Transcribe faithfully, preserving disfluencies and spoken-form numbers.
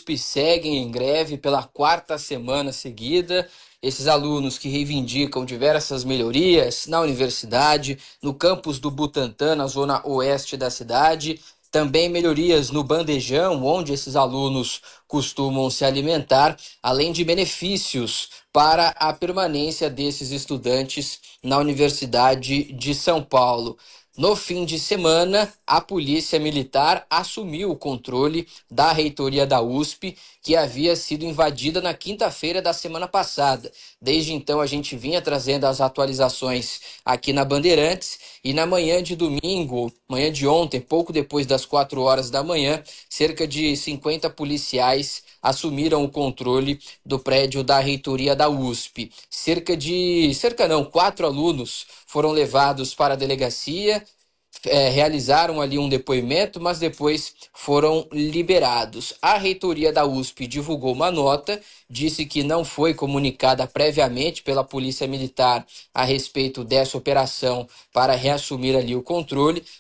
P seguem em greve pela quarta semana seguida. Esses alunos que reivindicam diversas melhorias na universidade, no campus do Butantã, na zona oeste da cidade, também melhorias no bandejão, onde esses alunos costumam se alimentar, além de benefícios para a permanência desses estudantes na Universidade de São Paulo. No fim de semana, a Polícia Militar assumiu o controle da reitoria da U S P, que havia sido invadida na quinta-feira da semana passada. Desde então, a gente vinha trazendo as atualizações aqui na Bandeirantes e na manhã de domingo, manhã de ontem, pouco depois das quatro horas da manhã, cerca de cinquenta policiais assumiram o controle do prédio da reitoria da U S P. Cerca de, cerca não, quatro alunos foram levados para a delegacia, é, realizaram ali um depoimento, mas depois foram liberados. A reitoria da U S P divulgou uma nota, disse que não foi comunicada previamente pela Polícia Militar a respeito dessa operação para reassumir ali o controle,